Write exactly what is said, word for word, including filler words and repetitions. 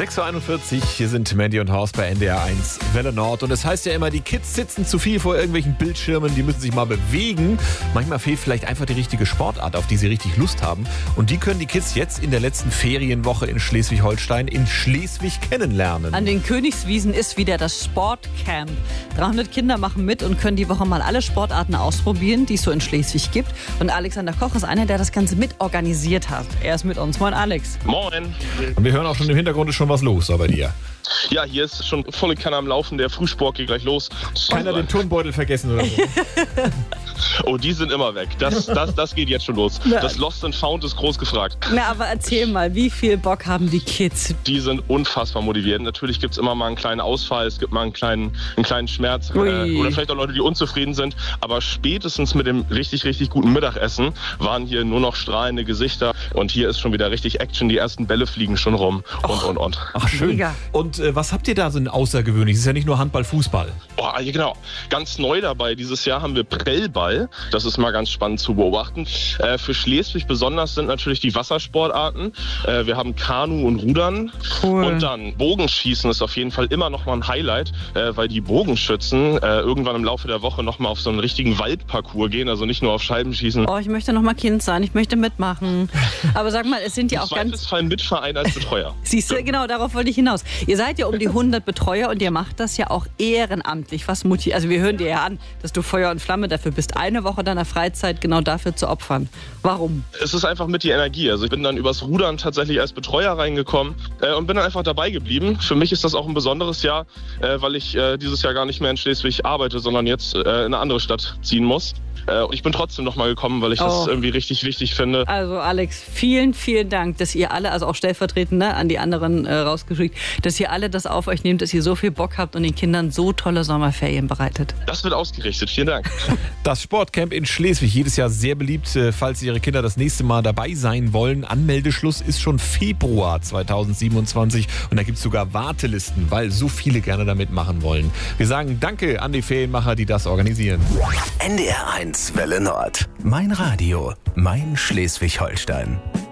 sechs Uhr einundvierzig, hier sind Mandy und Horst bei N D R eins Welle Nord. Und es heißt ja immer, die Kids sitzen zu viel vor irgendwelchen Bildschirmen, die müssen sich mal bewegen. Manchmal fehlt vielleicht einfach die richtige Sportart, auf die sie richtig Lust haben. Und die können die Kids jetzt in der letzten Ferienwoche in Schleswig-Holstein in Schleswig kennenlernen. An den Königswiesen ist wieder das Sportcamp. dreihundert Kinder machen mit und können die Woche mal alle Sportarten ausprobieren, die es so in Schleswig gibt. Und Alexander Koch ist einer, der das Ganze mitorganisiert hat. Er ist mit uns. Moin, Alex. Moin. Und wir hören auch schon im Hintergrund ist schon was los so bei dir. Ja, hier ist schon volle Kanne am Laufen, der Frühsport geht gleich los. Keiner den Turnbeutel vergessen oder so. Oh, die sind immer weg. Das, das, das geht jetzt schon los. Na. Das Lost and Found ist groß gefragt. Na, aber erzähl mal, wie viel Bock haben die Kids? Die sind unfassbar motiviert. Natürlich gibt es immer mal einen kleinen Ausfall, es gibt mal einen kleinen, einen kleinen Schmerz äh, oder vielleicht auch Leute, die unzufrieden sind. Aber spätestens mit dem richtig, richtig guten Mittagessen waren hier nur noch strahlende Gesichter und hier ist schon wieder richtig Action. Die ersten Bälle fliegen schon rum und, Och. und, und. Ach, schön. Mega. Und äh, was habt ihr da so ein außergewöhnliches? Es ist ja nicht nur Handball, Fußball. Oh, ja, genau. Ganz neu dabei. Dieses Jahr haben wir Prellball. Das ist mal ganz spannend zu beobachten. Äh, für Schleswig besonders sind natürlich die Wassersportarten. Äh, wir haben Kanu und Rudern. Cool. Und dann Bogenschießen ist auf jeden Fall immer noch mal ein Highlight, äh, weil die Bogenschützen äh, irgendwann im Laufe der Woche noch mal auf so einen richtigen Waldparcours gehen. Also nicht nur auf Scheiben schießen. Oh, ich möchte noch mal Kind sein, ich möchte mitmachen. Aber sag mal, es sind ja Im auch ganz... Zweifelsfall Mitverein als Betreuer. Siehst du, genau, darauf wollte ich hinaus. Ihr seid ja um die hundert Betreuer und ihr macht das ja auch ehrenamtlich. Was motiviert? Also wir hören dir ja an, dass du Feuer und Flamme dafür bist, eine Woche deiner Freizeit genau dafür zu opfern. Warum? Es ist einfach mit die Energie. Also ich bin dann übers Rudern tatsächlich als Betreuer reingekommen äh, und bin dann einfach dabei geblieben. Für mich ist das auch ein besonderes Jahr, äh, weil ich äh, dieses Jahr gar nicht mehr in Schleswig arbeite, sondern jetzt äh, in eine andere Stadt ziehen muss. Äh, und ich bin trotzdem noch mal gekommen, weil ich Oh. das irgendwie richtig wichtig finde. Also Alex, vielen, vielen Dank, dass ihr alle, also auch stellvertretend ne, an die anderen äh, rausgeschickt, dass ihr alle das auf euch nehmt, dass ihr so viel Bock habt und den Kindern so tolle Sommerferien bereitet. Das wird ausgerichtet. Vielen Dank. Das Sportcamp in Schleswig, jedes Jahr sehr beliebt, äh, falls Ihre Kinder das nächste Mal dabei sein wollen. Anmeldeschluss ist schon Februar zweitausendsiebenundzwanzig und da gibt es sogar Wartelisten, weil so viele gerne da mitmachen wollen. Wir sagen Danke an die Ferienmacher, die das organisieren. N D R eins Welle Nord. Mein Radio, mein Schleswig-Holstein.